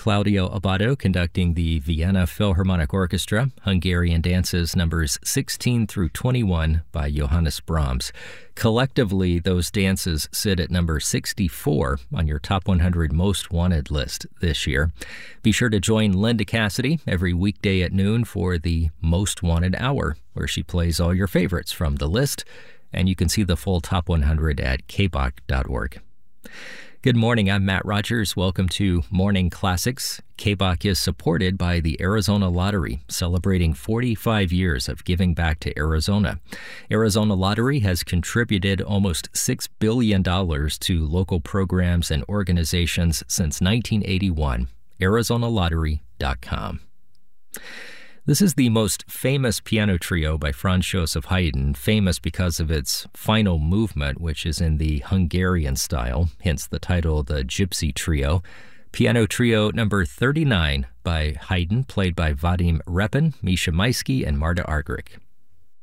Claudio Abbado conducting the Vienna Philharmonic Orchestra, Hungarian dances numbers 16 through 21 by Johannes Brahms. Collectively, those dances sit at number 64 on your Top 100 Most Wanted list this year. Be sure to join Linda Cassidy every weekday at noon for the Most Wanted Hour, where she plays all your favorites from the list, and you can see the full Top 100 at kbach.org. Good morning, I'm Matt Rogers. Welcome to Morning Classics. KBach is supported by the Arizona Lottery, celebrating 45 years of giving back to Arizona. Arizona Lottery has contributed almost $6 billion to local programs and organizations since 1981. ArizonaLottery.com. This is the most famous piano trio by Franz Joseph Haydn, famous because of its final movement, which is in the Hungarian style, hence the title The Gypsy Trio. Piano Trio number 39 by Haydn, played by Vadim Repin, Misha Maisky, and Marta Argerich.